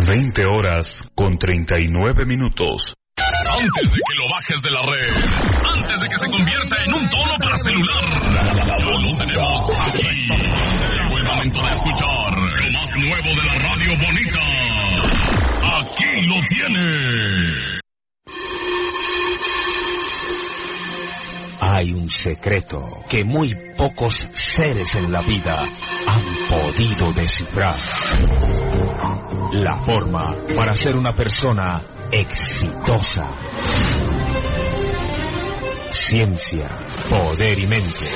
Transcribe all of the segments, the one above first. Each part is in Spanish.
20 horas con 39 minutos. Antes de que lo bajes de la red, antes de que se convierta en un tono para celular, lo tenemos aquí. Llegó el momento de escuchar lo más nuevo de la radio bonita. Aquí lo tienes. Hay un secreto que muy pocos seres en la vida han podido descifrar. La forma para ser una persona exitosa. Ciencia, poder y mente.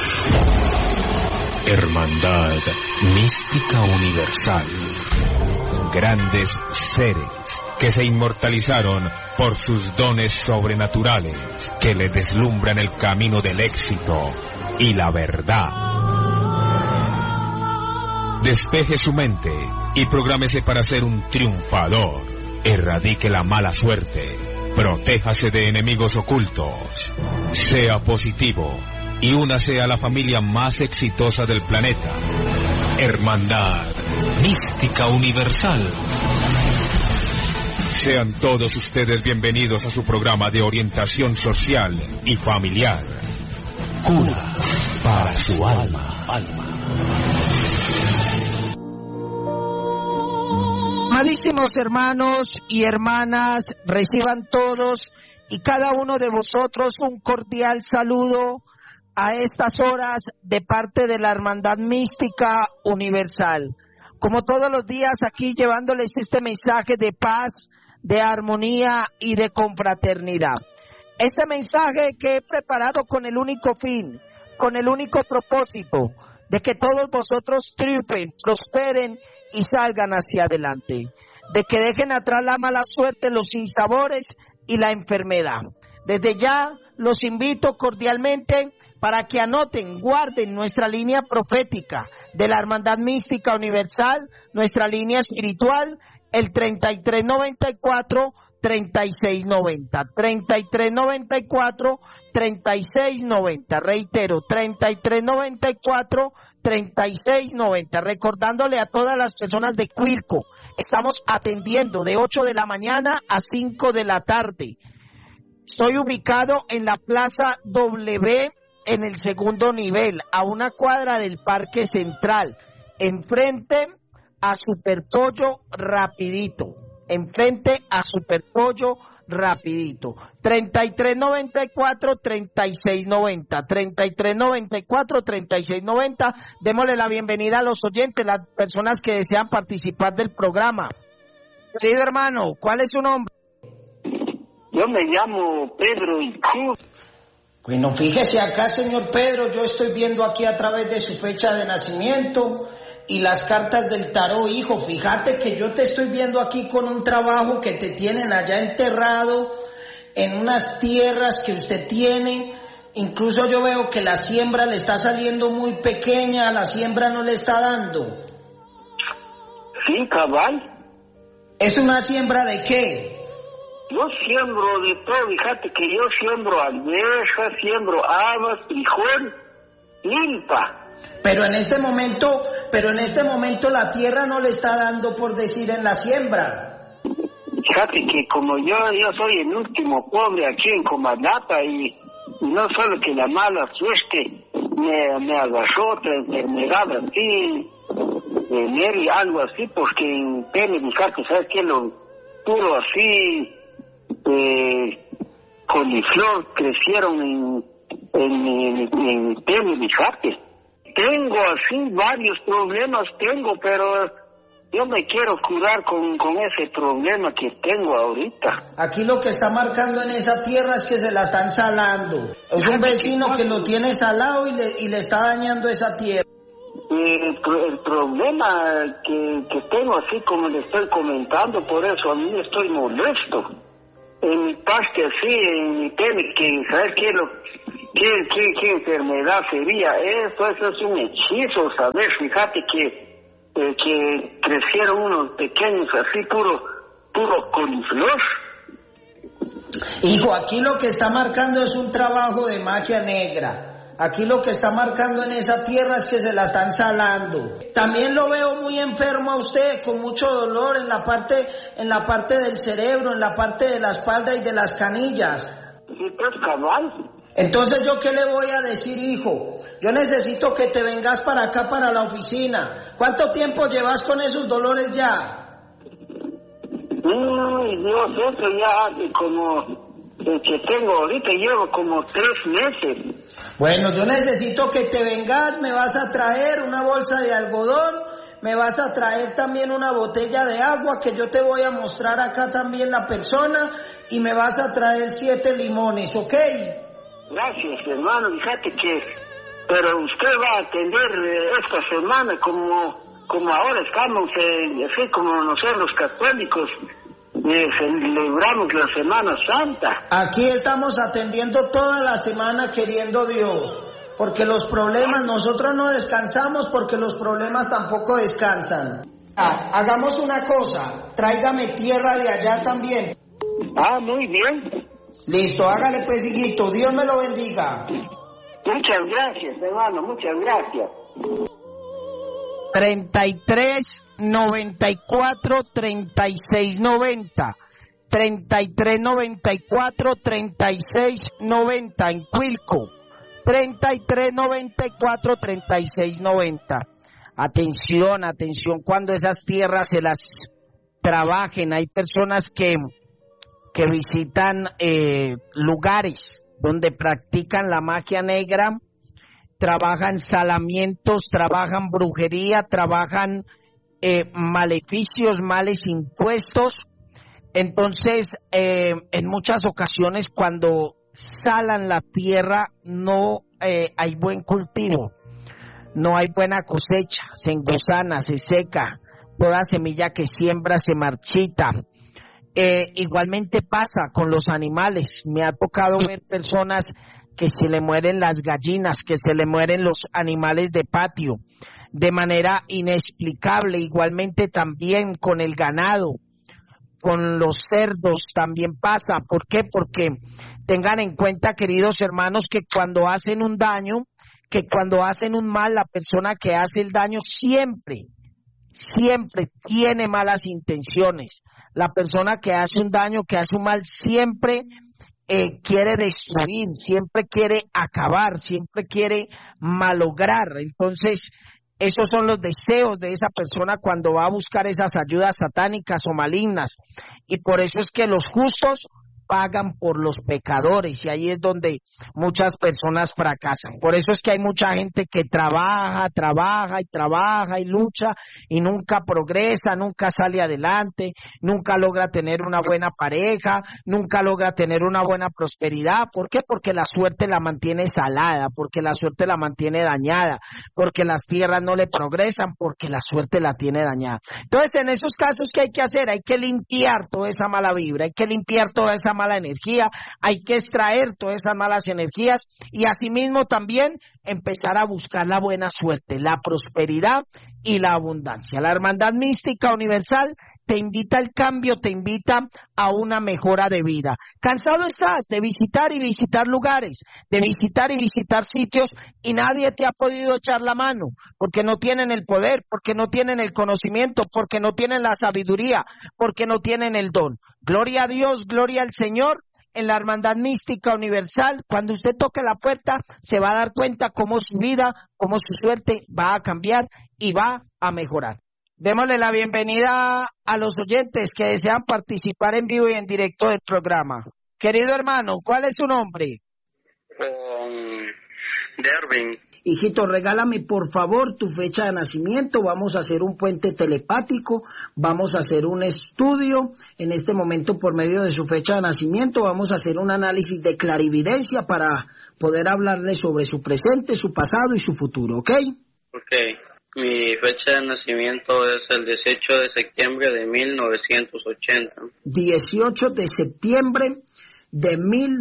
Hermandad mística universal. Grandes seres que se inmortalizaron por sus dones sobrenaturales, que le deslumbran el camino del éxito y la verdad. Despeje su mente y prográmese para ser un triunfador. Erradique la mala suerte. Protéjase de enemigos ocultos. Sea positivo y únase a la familia más exitosa del planeta. Hermandad mística universal. Sean todos ustedes bienvenidos a su programa de orientación social y familiar. Cura para su alma. Amadísimos hermanos y hermanas, reciban todos y cada uno de vosotros un cordial saludo a estas horas de parte de la Hermandad Mística Universal. Como todos los días aquí llevándoles este mensaje de paz, de armonía y de confraternidad. Este mensaje que he preparado con el único fin, con el único propósito de que todos vosotros triunfen, prosperen y salgan hacia adelante, de que dejen atrás la mala suerte, los sinsabores y la enfermedad. Desde ya los invito cordialmente para que anoten, guarden nuestra línea profética de la Hermandad Mística Universal, nuestra línea espiritual, el 3394-3690, 3394-3690, reitero, 3394-3690, recordándole a todas las personas de Cuilco, estamos atendiendo de 8 de la mañana a 5 de la tarde. Estoy ubicado en la Plaza W, en el segundo nivel, a una cuadra del Parque Central, enfrente a Superpollo Rapidito, enfrente a Superpollo Rapidito, 3394-3690, 3394-3690, démosle la bienvenida a los oyentes, las personas que desean participar del programa. Querido hermano, ¿cuál es su nombre? Yo me llamo Pedro Incú. Bueno, fíjese acá, señor Pedro, yo estoy viendo aquí a través de su fecha de nacimiento y las cartas del tarot, hijo. Fíjate que yo te estoy viendo aquí con un trabajo que te tienen allá enterrado en unas tierras que usted tiene. Incluso yo veo que la siembra le está saliendo muy pequeña, la siembra no le está dando. Sí, cabal. ¿Es una siembra de qué? Yo siembro de todo, fíjate que yo siembro almejas, siembro habas, frijol, milpa. Pero en este momento la tierra no le está dando, por decir, en la siembra. Fíjate que como yo soy el último pobre aquí en Comalapa y no solo que la mala suerte me agarró otra enfermedad así, algo así, porque en Pene, fíjate, ¿sabes qué? Lo puro así, coliflor crecieron en Pene, fíjate. Tengo así varios problemas, pero yo me quiero curar con ese problema que tengo ahorita. Aquí lo que está marcando en esa tierra es que se la están salando. Es un vecino que lo tiene salado y le está dañando esa tierra. El problema que tengo, así como le estoy comentando, por eso a mí estoy molesto. En mi paste así, en mi pene, que ¿sabes qué? ¿Qué enfermedad sería? Eso es un hechizo, ¿sabes? Fíjate que crecieron unos pequeños así, puro coliflor. Hijo, aquí lo que está marcando es un trabajo de magia negra. Aquí lo que está marcando en esa tierra es que se la están salando. También lo veo muy enfermo a usted, con mucho dolor en la parte del cerebro, en la parte de la espalda y de las canillas. Sí, pues cabal. Entonces, ¿yo qué le voy a decir, hijo? Yo necesito que te vengas para acá, para la oficina. ¿Cuánto tiempo llevas con esos dolores ya? Ay, Dios, eso ya hace como... El que tengo ahorita llevo como 3 meses. Bueno, yo necesito que te vengas, me vas a traer una bolsa de algodón, me vas a traer también una botella de agua que yo te voy a mostrar acá también la persona y me vas a traer 7 limones, ¿ok? Gracias, hermano, fíjate que... Pero usted va a atender esta semana como ahora estamos, así como nosotros los católicos... celebramos la Semana Santa. Aquí estamos atendiendo toda la semana queriendo Dios, porque los problemas, nosotros no descansamos porque los problemas tampoco descansan. Hagamos una cosa, tráigame tierra de allá también. Ah, muy bien. Listo, hágale pues, hijito, Dios me lo bendiga. Muchas gracias, hermano, muchas gracias. 33 94 36 90 33 94 36 90 en Cuilco, 33 94 36 90. Atención cuando esas tierras se las trabajen. Hay personas que visitan lugares donde practican la magia negra, trabajan salamientos, trabajan brujería, trabajan maleficios, males impuestos. Entonces, en muchas ocasiones cuando salan la tierra no hay buen cultivo, no hay buena cosecha, se engusana, se seca, toda semilla que siembra se marchita. Igualmente pasa con los animales. Me ha tocado ver personas que se le mueren las gallinas, que se le mueren los animales de patio de manera inexplicable. Igualmente también con el ganado, con los cerdos también pasa. ¿Por qué? Porque tengan en cuenta, queridos hermanos, que cuando hacen un daño, que cuando hacen un mal, la persona que hace el daño siempre tiene malas intenciones. La persona que hace un daño, que hace un mal, siempre quiere destruir, siempre quiere acabar, siempre quiere malograr. Entonces, esos son los deseos de esa persona cuando va a buscar esas ayudas satánicas o malignas. Y por eso es que los justos pagan por los pecadores, y ahí es donde muchas personas fracasan. Por eso es que hay mucha gente que trabaja y lucha y nunca progresa, nunca sale adelante, nunca logra tener una buena pareja, nunca logra tener una buena prosperidad. ¿Por qué? Porque la suerte la mantiene salada, porque la suerte la mantiene dañada, porque las tierras no le progresan, porque la suerte la tiene dañada. Entonces, en esos casos, ¿qué hay que hacer? Hay que limpiar toda esa mala vibra, hay que limpiar toda esa mala energía, hay que extraer todas esas malas energías y asimismo también empezar a buscar la buena suerte, la prosperidad y la abundancia. La Hermandad Mística Universal te invita al cambio, te invita a una mejora de vida. ¿Cansado estás de visitar y visitar lugares, de visitar y visitar sitios y nadie te ha podido echar la mano? Porque no tienen el poder, porque no tienen el conocimiento, porque no tienen la sabiduría, porque no tienen el don. Gloria a Dios, gloria al Señor. En la Hermandad Mística Universal, cuando usted toque la puerta, se va a dar cuenta cómo su vida, cómo su suerte va a cambiar y va a mejorar. Démosle la bienvenida a los oyentes que desean participar en vivo y en directo del programa. Querido hermano, ¿cuál es su nombre? Derwin. Hijito, regálame por favor tu fecha de nacimiento. Vamos a hacer un puente telepático, vamos a hacer un estudio en este momento por medio de su fecha de nacimiento. Vamos a hacer un análisis de clarividencia para poder hablarle sobre su presente, su pasado y su futuro, ¿ok? Ok. Mi fecha de nacimiento es el 18 de septiembre de 1980. 18 de septiembre de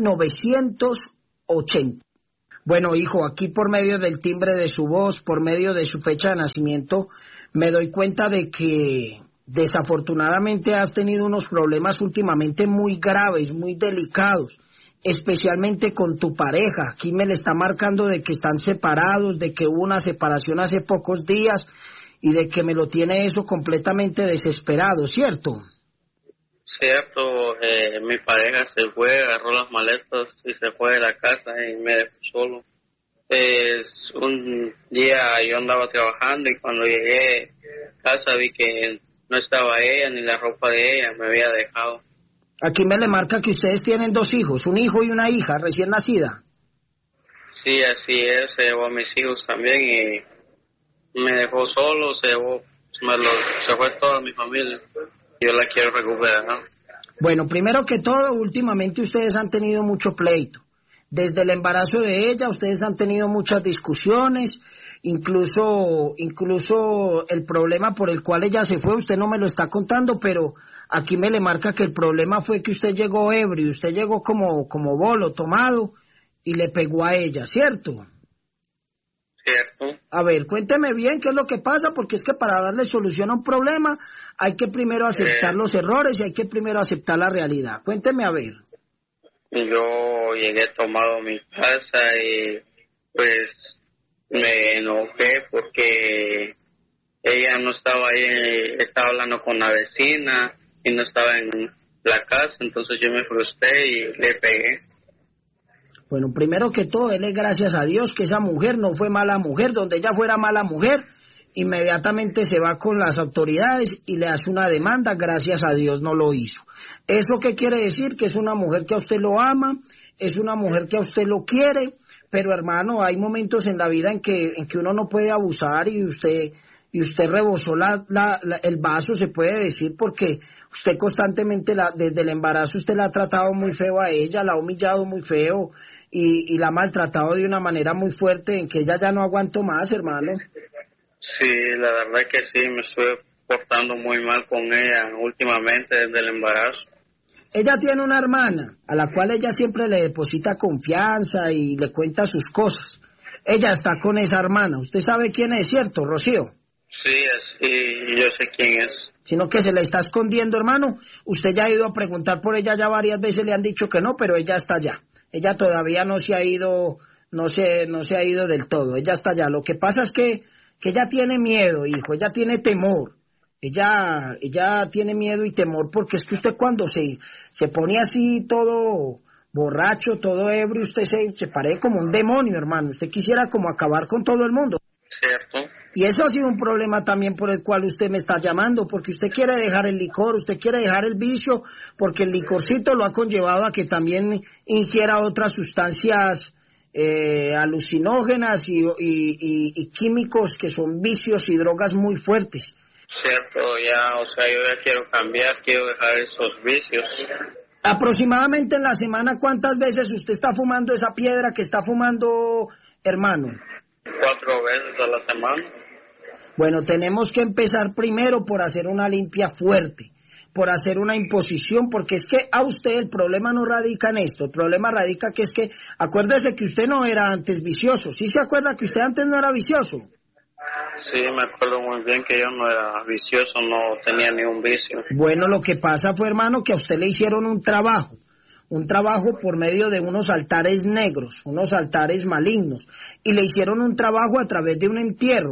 1980. Bueno, hijo, aquí por medio del timbre de su voz, por medio de su fecha de nacimiento, me doy cuenta de que desafortunadamente has tenido unos problemas últimamente muy graves, muy delicados. especialmente con tu pareja. Aquí me le está marcando de que están separados, de que hubo una separación hace pocos días y de que me lo tiene eso completamente desesperado, ¿cierto? Cierto, mi pareja se fue, agarró las maletas y se fue de la casa y me dejó solo. Un día yo andaba trabajando y cuando llegué a casa vi que no estaba ella ni la ropa de ella, me había dejado. Aquí me le marca que ustedes tienen 2 hijos, un hijo y una hija recién nacida. Sí, así es, se llevó a mis hijos también y me dejó solo, se fue toda mi familia. Yo la quiero recuperar, ¿no? Bueno, primero que todo, últimamente ustedes han tenido mucho pleito. Desde el embarazo de ella, ustedes han tenido muchas discusiones, incluso el problema por el cual ella se fue, usted no me lo está contando, pero aquí me le marca que el problema fue que usted llegó ebrio, usted llegó como bolo, tomado, y le pegó a ella, ¿cierto? Cierto. A ver, cuénteme bien qué es lo que pasa, porque es que para darle solución a un problema hay que primero aceptar los errores y hay que primero aceptar la realidad. Cuénteme a ver. Yo llegué tomado a mi casa y pues me enojé porque ella no estaba ahí, estaba hablando con la vecina y no estaba en la casa, entonces yo me frustré y le pegué. Bueno, primero que todo, dele gracias a Dios que esa mujer no fue mala mujer. Donde ella fuera mala mujer, inmediatamente se va con las autoridades y le hace una demanda. Gracias a Dios no lo hizo. ¿Eso qué quiere decir? Que es una mujer que a usted lo ama, es una mujer que a usted lo quiere, pero hermano, hay momentos en la vida en que uno no puede abusar y usted rebosó el vaso, se puede decir, porque usted constantemente desde el embarazo usted la ha tratado muy feo a ella, la ha humillado muy feo y la ha maltratado de una manera muy fuerte en que ella ya no aguantó más, hermano. Sí, la verdad que sí, me estuve portando muy mal con ella últimamente desde el embarazo. Ella tiene una hermana a la cual ella siempre le deposita confianza y le cuenta sus cosas. Ella está con esa hermana. ¿Usted sabe quién es, cierto, Rocío? Sí, yo sé quién es. Sino que se le está escondiendo, hermano. Usted ya ha ido a preguntar por ella ya varias veces, le han dicho que no, pero ella está allá. Ella todavía no se ha ido, no se ha ido del todo. Ella está allá. Lo que pasa es que ella tiene miedo, hijo. Ella tiene temor. Ella tiene miedo y temor porque es que usted cuando se pone así todo borracho, todo ebrio, usted se parece como un demonio, hermano. Usted quisiera como acabar con todo el mundo. Cierto. Y eso ha sido un problema también por el cual usted me está llamando, porque usted quiere dejar el licor, usted quiere dejar el vicio, porque el licorcito lo ha conllevado a que también ingiera otras sustancias alucinógenas y químicos que son vicios y drogas muy fuertes. Cierto, yo ya quiero cambiar, quiero dejar esos vicios. Aproximadamente en la semana, ¿cuántas veces usted está fumando esa piedra que está fumando, hermano? 4 veces a la semana. Bueno, tenemos que empezar primero por hacer una limpia fuerte, por hacer una imposición, porque es que a usted el problema no radica en esto, el problema radica que es que, acuérdese que usted no era antes vicioso, ¿sí se acuerda que usted antes no era vicioso? Sí, me acuerdo muy bien que yo no era vicioso, no tenía ni un vicio. Bueno, lo que pasa fue, hermano, que a usted le hicieron un trabajo por medio de unos altares negros, unos altares malignos, y le hicieron un trabajo a través de un entierro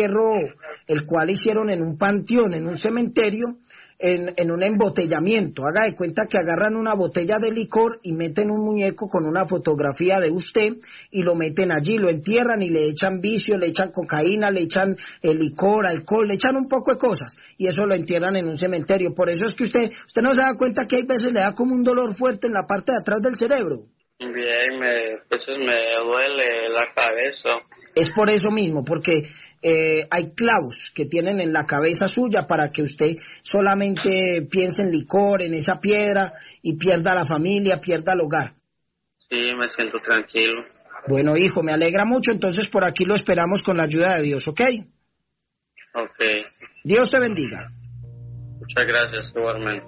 el cual hicieron en un panteón, en un cementerio, en un embotellamiento. Haga de cuenta que agarran una botella de licor y meten un muñeco con una fotografía de usted y lo meten allí, lo entierran y le echan vicio, le echan cocaína, le echan licor, alcohol, le echan un poco de cosas y eso lo entierran en un cementerio. Por eso es que usted no se da cuenta que hay veces le da como un dolor fuerte en la parte de atrás del cerebro. Bien, veces me duele la cabeza. Es por eso mismo, porque hay clavos que tienen en la cabeza suya para que usted solamente piense en licor, en esa piedra, y pierda la familia, pierda el hogar. Sí, me siento tranquilo. Bueno, hijo, me alegra mucho, entonces por aquí lo esperamos con la ayuda de Dios, ¿ok? Ok. Dios te bendiga. Muchas gracias, igualmente.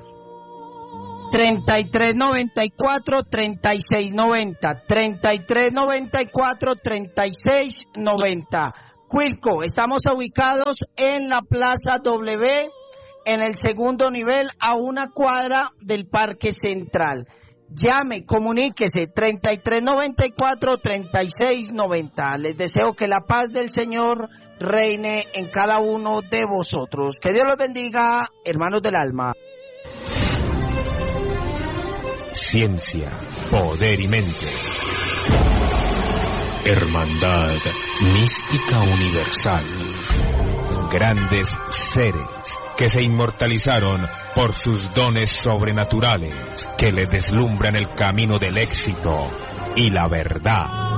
3394-3690, 3394-3690. Cuilco, estamos ubicados en la Plaza W, en el segundo nivel, a una cuadra del Parque Central. Llame, comuníquese, 3394-3690. Les deseo que la paz del Señor reine en cada uno de vosotros. Que Dios los bendiga, hermanos del alma. Ciencia, poder y mente. Hermandad mística universal. Grandes seres que se inmortalizaron por sus dones sobrenaturales, que le deslumbran el camino del éxito y la verdad.